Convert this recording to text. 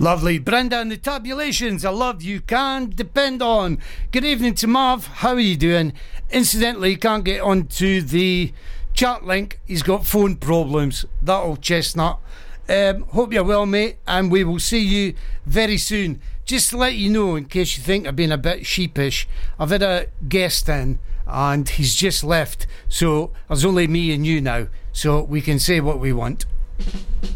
Lovely. Brenda and the Tabulations, a love you can depend on. Good evening to Marv. How are you doing? Incidentally, he can't get onto the chat link. He's got phone problems. That old chestnut. Hope you're well, mate, and we will see you very soon. Just to let you know, in case you think I've been a bit sheepish, I've had a guest in and he's just left, so there's only me and you now, so we can say what we want.